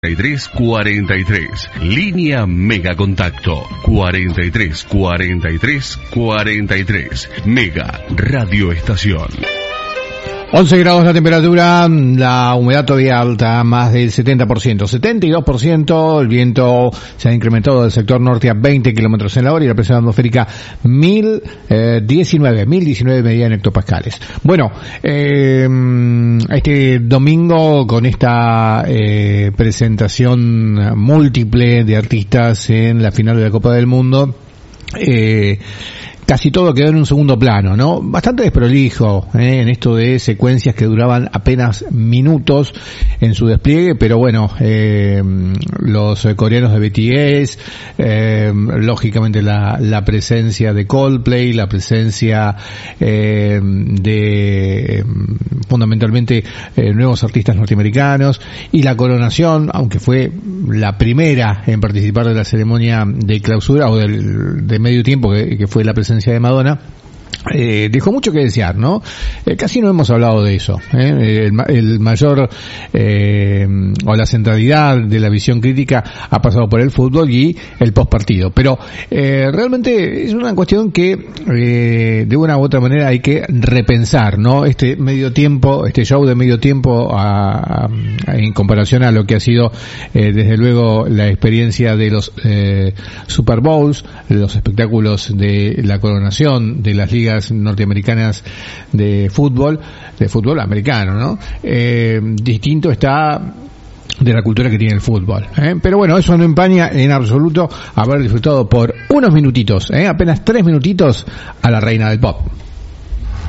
43 Línea Mega Contacto 43 Mega Radio Estación. 11 grados la temperatura, la humedad todavía alta, más del 70%, 72%, el viento se ha incrementado del sector norte a 20 kilómetros en la hora y la presión atmosférica 1019 medida en hectopascales. Bueno, este domingo con esta presentación múltiple de artistas en la final de la Copa del Mundo, casi todo quedó en un segundo plano, ¿no? Bastante desprolijo, en esto de secuencias que duraban apenas minutos en su despliegue, pero bueno, los coreanos de BTS, lógicamente la presencia de Coldplay, la presencia de fundamentalmente nuevos artistas norteamericanos y la coronación, aunque fue la primera en participar de la ceremonia de clausura o de medio tiempo que fue la presencia de Madonna, dejó mucho que desear, ¿no? Casi no hemos hablado de eso, el mayor o la centralidad de la visión crítica ha pasado por el fútbol y el postpartido, pero realmente es una cuestión que de una u otra manera hay que repensar, ¿no? Este medio tiempo, este show de medio tiempo en comparación a lo que ha sido desde luego la experiencia de los Super Bowls, los espectáculos de la coronación de las ligas norteamericanas de fútbol americano, ¿no? Distinto está de la cultura que tiene el fútbol, pero bueno, eso no empaña en absoluto haber disfrutado por unos minutitos, apenas 3 minutitos a la reina del pop.